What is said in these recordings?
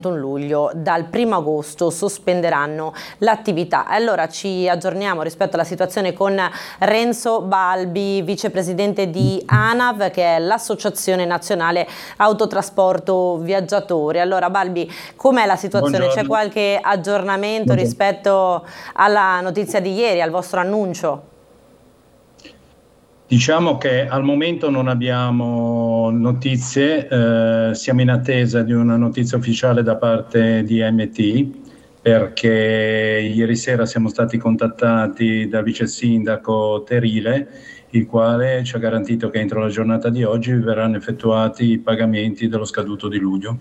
luglio, dal 1° agosto sospenderanno l'attività. Allora ci aggiorniamo rispetto alla situazione con Renzo Balbi, vicepresidente di ANAV, che è l'Associazione Nazionale Autotrasporto Viaggiatori. Allora Balbi, com'è la situazione? Buongiorno. C'è qualche aggiornamento rispetto alla notizia di ieri, al vostro annuncio? Diciamo che al momento non abbiamo notizie, siamo in attesa di una notizia ufficiale da parte di AMT, perché ieri sera siamo stati contattati dal vice sindaco Terile, il quale ci ha garantito che entro la giornata di oggi verranno effettuati i pagamenti dello scaduto di luglio.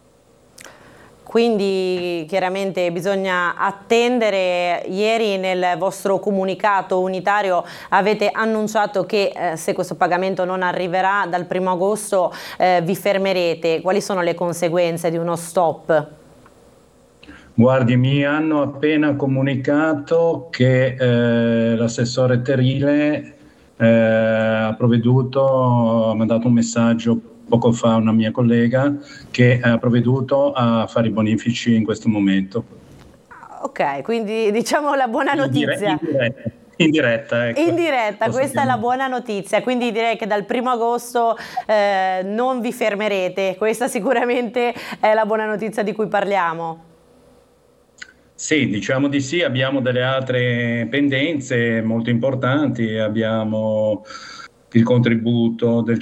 Quindi chiaramente bisogna attendere. Ieri nel vostro comunicato unitario avete annunciato che se questo pagamento non arriverà dal 1° agosto vi fermerete. Quali sono le conseguenze di uno stop? Guardi, mi hanno appena comunicato che l'assessore Terile ha mandato un messaggio poco fa a una mia collega che ha provveduto a fare i bonifici in questo momento. Ok, quindi diciamo la buona notizia. In diretta, ecco. In diretta, questa è la buona notizia, quindi direi che dal 1° agosto non vi fermerete, questa sicuramente è la buona notizia di cui parliamo. Sì, diciamo di sì, abbiamo delle altre pendenze molto importanti, abbiamo il contributo del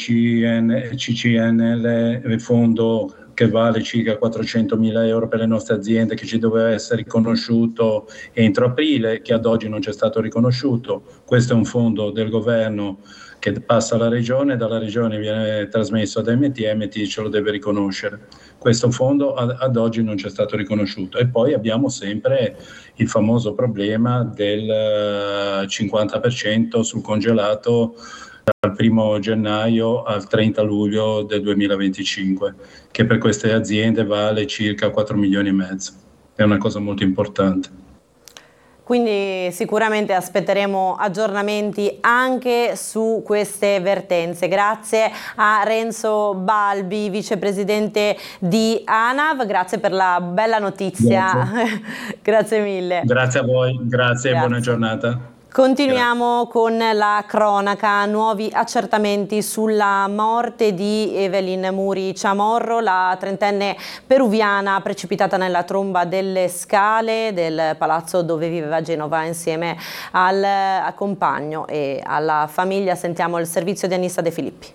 CCNL, il fondo che vale circa 400.000 euro per le nostre aziende, che ci doveva essere riconosciuto entro aprile, che ad oggi non c'è stato riconosciuto. Questo è un fondo del governo che passa alla regione, dalla regione viene trasmesso ad AMT, AMT ce lo deve riconoscere. Questo fondo ad oggi non c'è stato riconosciuto. E poi abbiamo sempre il famoso problema del 50% sul congelato dal 1° gennaio al 30 luglio del 2025, che per queste aziende vale circa 4,5 milioni. È una cosa molto importante. Quindi sicuramente aspetteremo aggiornamenti anche su queste vertenze. Grazie a Renzo Balbi, vicepresidente di ANAV, grazie per la bella notizia. Grazie mille. Grazie a voi, grazie e buona giornata. Continuiamo con la cronaca, nuovi accertamenti sulla morte di Evelyn Muri Chamorro, la 30enne peruviana precipitata nella tromba delle scale del palazzo dove viveva a Genova insieme al compagno e alla famiglia. Sentiamo il servizio di Anissa De Filippi.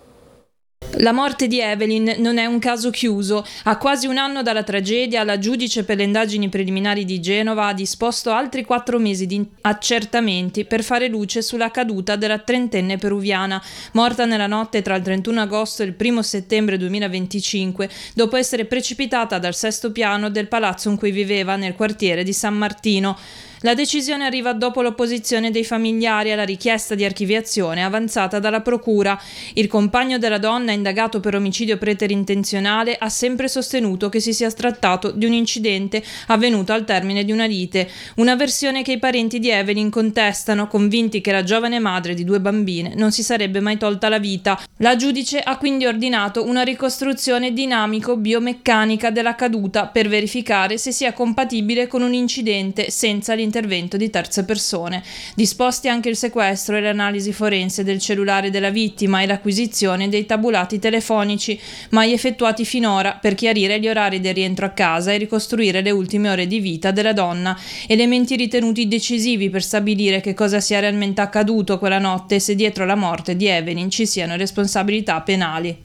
La morte di Evelyn non è un caso chiuso. A quasi un anno dalla tragedia, la giudice per le indagini preliminari di Genova ha disposto altri 4 mesi di accertamenti per fare luce sulla caduta della 30enne peruviana, morta nella notte tra il 31 agosto e il 1° settembre 2025, dopo essere precipitata dal 6° piano del palazzo in cui viveva nel quartiere di San Martino. La decisione arriva dopo l'opposizione dei familiari alla richiesta di archiviazione avanzata dalla procura. Il compagno della donna, indagato per omicidio preterintenzionale, ha sempre sostenuto che si sia trattato di un incidente avvenuto al termine di una lite, una versione che i parenti di Evelyn contestano, convinti che la giovane madre di 2 bambine non si sarebbe mai tolta la vita. La giudice ha quindi ordinato una ricostruzione dinamico-biomeccanica della caduta per verificare se sia compatibile con un incidente senza l'intervento di terze persone. Disposti anche il sequestro e l'analisi forense del cellulare della vittima e l'acquisizione dei tabulati telefonici mai effettuati finora per chiarire gli orari del rientro a casa e ricostruire le ultime ore di vita della donna, elementi ritenuti decisivi per stabilire che cosa sia realmente accaduto quella notte e se dietro la morte di Evelyn ci siano responsabilità penali.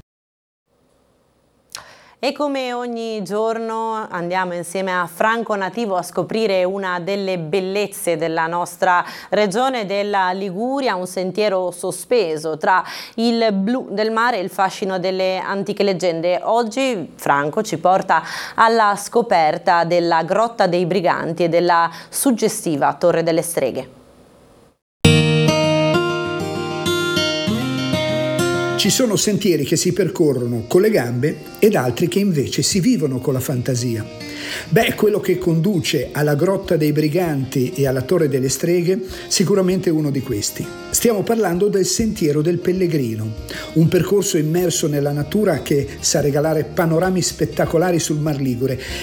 E come ogni giorno andiamo insieme a Franco Nativo a scoprire una delle bellezze della nostra regione della Liguria, un sentiero sospeso tra il blu del mare e il fascino delle antiche leggende. Oggi Franco ci porta alla scoperta della Grotta dei Briganti e della suggestiva Torre delle Streghe. Ci sono sentieri che si percorrono con le gambe ed altri che invece si vivono con la fantasia. Quello che conduce alla Grotta dei Briganti e alla Torre delle Streghe sicuramente è uno di questi. Stiamo parlando del Sentiero del Pellegrino, un percorso immerso nella natura che sa regalare panorami spettacolari sul Mar Ligure